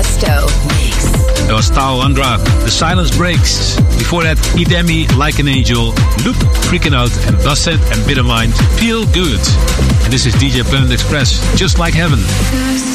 Tiesto mix. That was Tao Andra, The Silence Breaks. Before that, Idemi, Like an Angel, Loop, Freaking Out, and Busset and Bittermind, Feel Good. And this is DJ Planet Express, Just Like Heaven.